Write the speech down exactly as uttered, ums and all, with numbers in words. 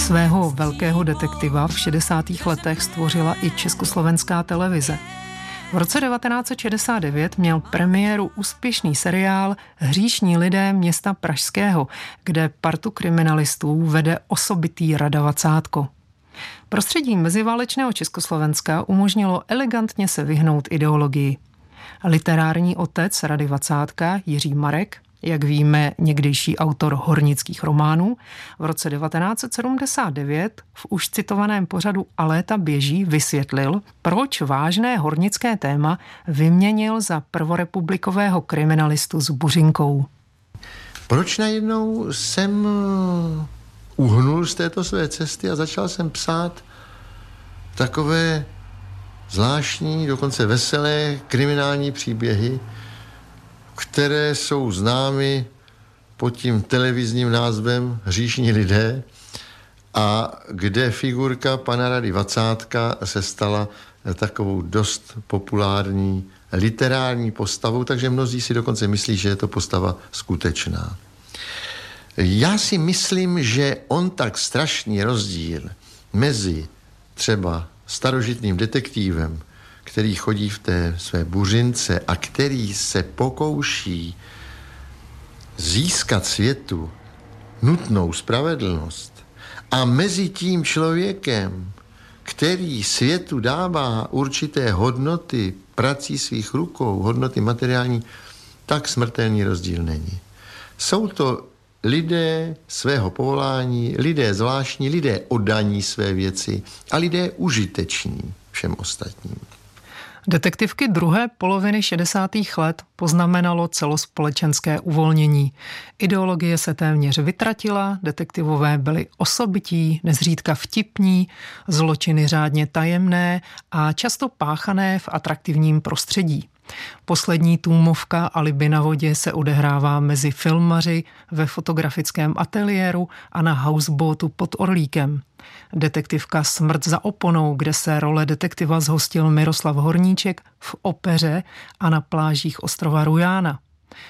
Svého velkého detektiva v šedesátých letech stvořila i československá televize. V roce devatenáct set šedesát devět měl premiéru úspěšný seriál Hříšní lidé města Pražského, kde partu kriminalistů vede osobitý Rada Vacátko. Prostředí meziválečného Československa umožnilo elegantně se vyhnout ideologii. Literární otec Rady Vacátka Jiří Marek, jak víme, někdejší autor hornických románů, v roce devatenáct set sedmdesát devět v už citovaném pořadu A léta běží vysvětlil, proč vážné hornické téma vyměnil za prvorepublikového kriminalistu s buřinkou. Proč najednou jsem uhnul z této své cesty a začal jsem psát takové zvláštní, dokonce veselé kriminální příběhy, které jsou známy pod tím televizním názvem Hříšní lidé a kde figurka pana Rady Vacátka se stala takovou dost populární literární postavou, takže mnozí si dokonce myslí, že je to postava skutečná. Já si myslím, že on tak strašný rozdíl mezi třeba starožitným detektivem, který chodí v té své buřince a který se pokouší získat světu nutnou spravedlnost, a mezi tím člověkem, který světu dává určité hodnoty prací svých rukou, hodnoty materiální, tak smrtelný rozdíl není. Jsou to lidé svého povolání, lidé zvláštní, lidé oddaní své věci a lidé užiteční všem ostatním. Detektivky druhé poloviny šedesátých let poznamenalo celospolečenské uvolnění. Ideologie se téměř vytratila, detektivové byli osobití, nezřídka vtipní, zločiny řádně tajemné a často páchané v atraktivním prostředí. Poslední tůmovka Alibi na vodě se odehrává mezi filmaři ve fotografickém ateliéru a na houseboatu pod Orlíkem. Detektivka Smrt za oponou, kde se role detektiva zhostil Miroslav Horníček v Opeře a na plážích ostrova Rujána.